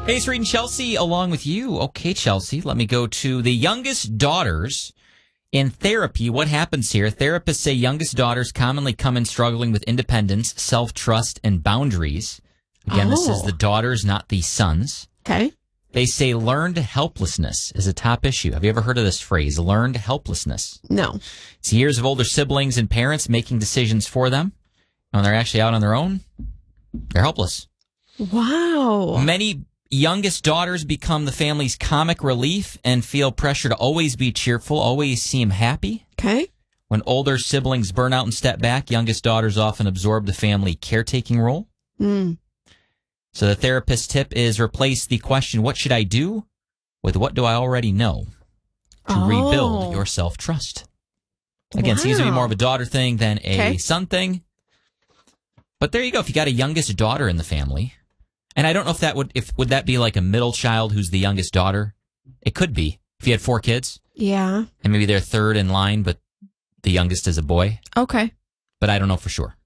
Hey, it's Reed and Chelsea along with you. Okay, Chelsea, let me go to the youngest daughters in therapy. What happens here? Therapists say youngest daughters commonly come in struggling with independence, self-trust, and boundaries. Again, This is the daughters, not the sons. Okay. They say learned helplessness is a top issue. Have you ever heard of this phrase, learned helplessness? No. It's years of older siblings and parents making decisions for them. When they're actually out on their own, they're helpless. Wow. Many youngest daughters become the family's comic relief and feel pressure to always be cheerful, always seem happy. Okay. When older siblings burn out and step back, youngest daughters often absorb the family caretaking role. So the therapist tip is replace the question, what should I do, with what do I already know, to rebuild your self-trust. Again, seems to be more of a daughter thing than a son thing. But there you go. If you got a youngest daughter in the family, and I don't know if that would that be like a middle child who's the youngest daughter? It could be. If you had 4 kids. Yeah. And maybe they're third in line, but the youngest is a boy. Okay. But I don't know for sure.